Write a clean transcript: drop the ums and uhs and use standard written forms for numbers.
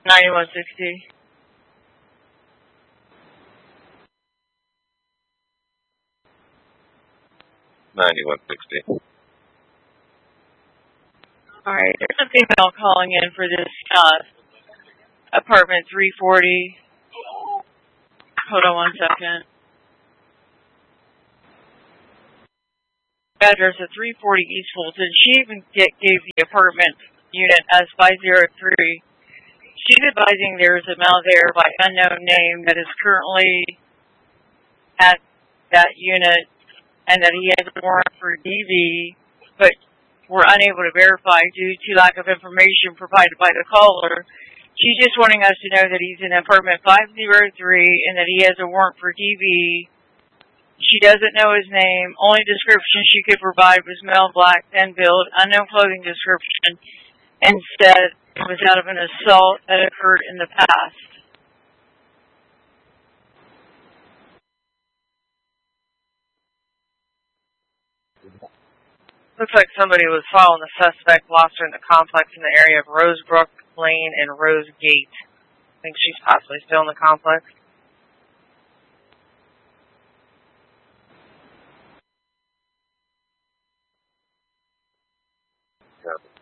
9160. Alright, there's a female calling in for this apartment 340. Hold on one second. Address at 340 East Fulton. She even gave the apartment unit as 503. She's advising there is a male there by unknown name that is currently at that unit and that he has a warrant for DV, but we're unable to verify due to lack of information provided by the caller. She's just wanting us to know that he's in apartment 503 and that he has a warrant for DV. She doesn't know his name. Only description she could provide was male, black, thin build, unknown clothing description, and said it was out of an assault that occurred in the past. Looks like somebody was following the suspect, lost her in the complex in the area of Rosebrook Lane and Rose Gate. I think she's possibly still in the complex. Copy.